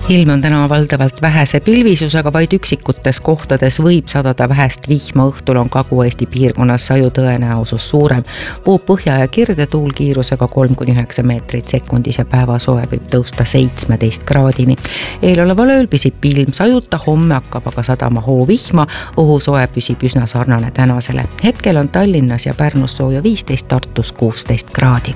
Ilm on täna valdavalt vähese pilvisusega, vaid üksikutes kohtades võib sadada vähest vihma. Õhtul on Kagu-Eesti piirkonnas saju tõenäosus suurem. Puhub põhja- ja kirdetuul kiirusega 3–9 meetrit sekundis ja päevasoe võib tõusta 17 kraadini. Eeloleval ööl püsib pilm sajuta, homme hakkab aga sadama hoovihma. Õhusoe püsib üsna sarnane tänasele. Hetkel on Tallinnas ja Pärnus sooja 15, Tartus 16 kraadi.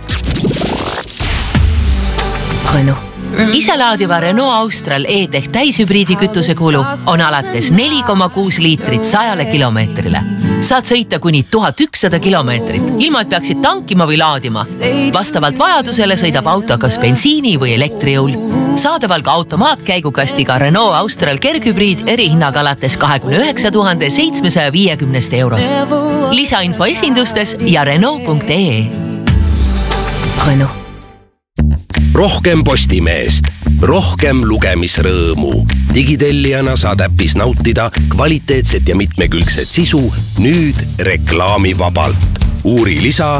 Renault. Iselaadiva Renault Austral E-Tech täishübriidi kütuse kulu on alates 4,6 liitrit 100 kilomeetrile. Saad sõita kuni 1100 kilomeetrit, ilma et peaksid tankima või laadima. Vastavalt vajadusele sõidab auto kas bensiini või elektrijõul. Saadaval ka automaatkäigukastiga Renault Austral kerghübriid erihinnaga alates 29 750 eurost. Lisainfo esindustes ja Renault.ee. Renault. Rohkem Postimeest, rohkem lugemisrõõmu. Digitellijana saad äppis nautida kvaliteetset ja mitmekülgset sisu nüüd reklaamivabalt. Uuri lisa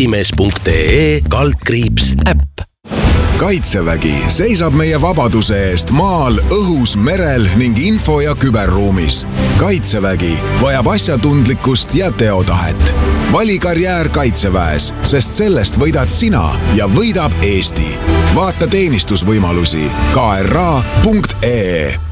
postimees.ee/äpp. Kaitsevägi seisab meie vabaduse eest maal, õhus, merel ning info- ja küberruumis. Kaitsevägi vajab asjatundlikkust ja teotahet. Vali karjäär Kaitseväes, sest sellest võidad sina ja võidab Eesti. Vaata teenistusvõimalusi kra.ee.